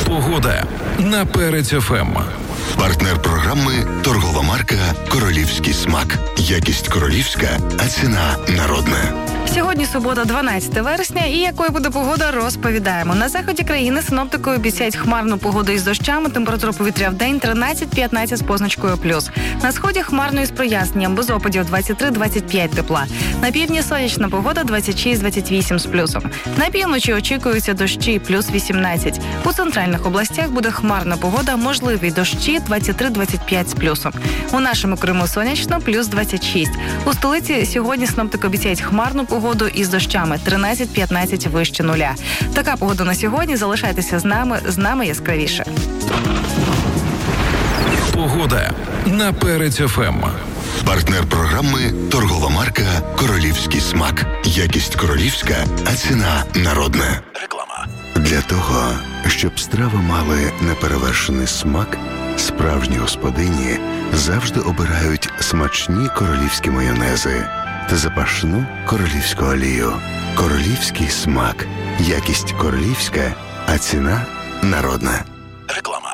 Погода на Перець ФМ. Партнер програми – торгова марка «Королівський смак». Якість королівська, а ціна народна. Сьогодні субота, 12 вересня, і якою буде погода, розповідаємо. На заході країни синоптики обіцяють хмарну погоду із дощами, температура повітря в день 13-15 з позначкою плюс. На сході хмарно із проясненням, без опадів 23-25 тепла. На півдні сонячна погода 26-28 з плюсом. На півночі очікуються дощі плюс 18. У центральних областях буде хмарна погода, можливі дощі 23-25 з плюсом. У нашому Криму сонячно плюс 26. У столиці сьогодні синоптики обіцяють хмарну погоду із дощами 13-15 вище нуля. Така погода на сьогодні. Залишайтеся з нами яскравіше. Погода на Перець ФМ. Партнер програми – торгова марка «Королівський смак». Якість королівська, а ціна народна. Реклама. Для того, щоб страви мали неперевершений смак, справжні господині завжди обирають смачні королівські майонези та запашну королівську олію. Королівський смак. Якість королівська, а ціна народна. Реклама.